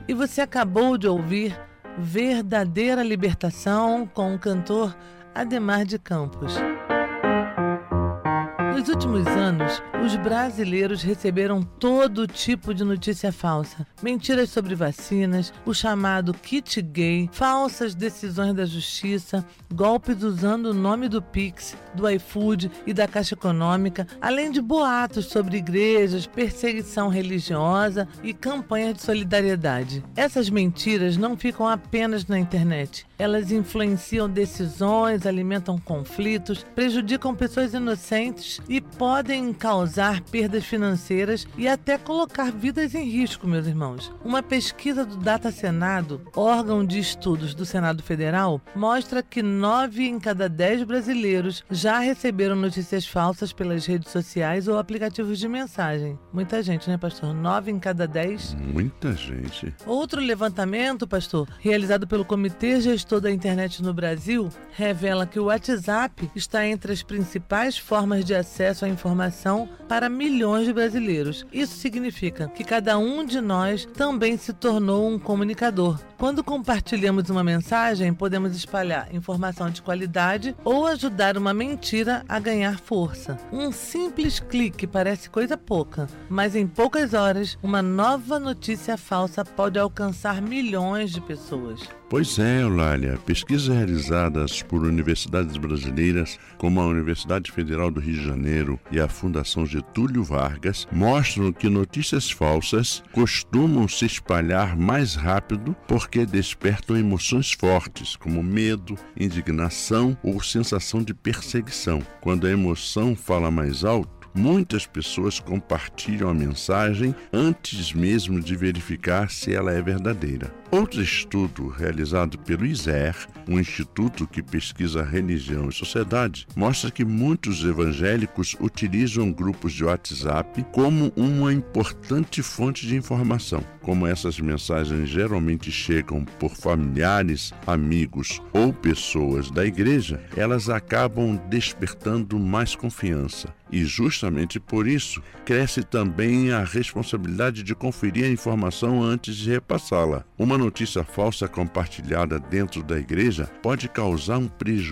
E você acabou de ouvir Verdadeira Libertação com o cantor Adhemar de Campos. Nos últimos anos, os brasileiros receberam todo tipo de notícia falsa. Mentiras sobre vacinas, o chamado kit gay, falsas decisões da justiça, golpes usando o nome do Pix, do iFood e da Caixa Econômica, além de boatos sobre igrejas, perseguição religiosa e campanhas de solidariedade. Essas mentiras não ficam apenas na internet. Elas influenciam decisões, alimentam conflitos, prejudicam pessoas inocentes e podem causar perdas financeiras e até colocar vidas em risco, meus irmãos. Uma pesquisa do Data Senado, órgão de estudos do Senado Federal, mostra que 9 em cada 10 brasileiros já receberam notícias falsas pelas redes sociais ou aplicativos de mensagem. Muita gente, né, pastor? 9 em cada 10? Muita gente. Outro levantamento, pastor, realizado pelo Comitê Gestor da Internet no Brasil, revela que o WhatsApp está entre as principais formas de acesso à informação para milhões de brasileiros. Isso significa que cada um de nós também se tornou um comunicador. Quando compartilhamos uma mensagem, podemos espalhar informação de qualidade ou ajudar uma mentira a ganhar força. Um simples clique parece coisa pouca, mas em poucas horas, uma nova notícia falsa pode alcançar milhões de pessoas. Pois é, Eulália. Pesquisas realizadas por universidades brasileiras, como a Universidade Federal do Rio de Janeiro e a Fundação Getúlio Vargas, mostram que notícias falsas costumam se espalhar mais rápido porque despertam emoções fortes, como medo, indignação ou sensação de perseguição. Quando a emoção fala mais alto, muitas pessoas compartilham a mensagem antes mesmo de verificar se ela é verdadeira. Outro estudo realizado pelo ISER, um instituto que pesquisa religião e sociedade, mostra que muitos evangélicos utilizam grupos de WhatsApp como uma importante fonte de informação. Como essas mensagens geralmente chegam por familiares, amigos ou pessoas da igreja, elas acabam despertando mais confiança. E justamente por isso, cresce também a responsabilidade de conferir a informação antes de repassá-la. Uma notícia falsa compartilhada dentro da igreja pode causar um prejuízo